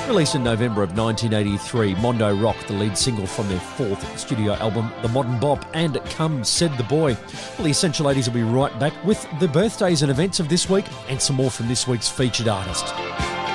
Released in November of 1983, Mondo Rock, the lead single from their fourth studio album, The Modern Bop, and Come Said the Boy. Well, the Essential 80s will be right back with the birthdays and events of this week and some more from this week's featured artist.